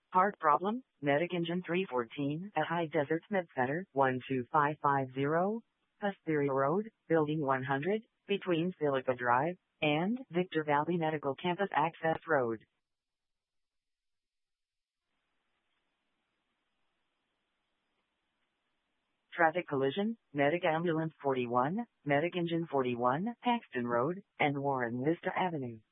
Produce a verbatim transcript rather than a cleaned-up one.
Hard problem, Medic Engine three fourteen at High Desert Med Center, one two five five zero, Hesperia Road, Building one hundred, between Silica Drive and Victor Valley Medical Campus Access Road. Traffic collision, Medic Ambulance forty-one, Medic Engine forty-one, Paxton Road, and Warren Vista Avenue.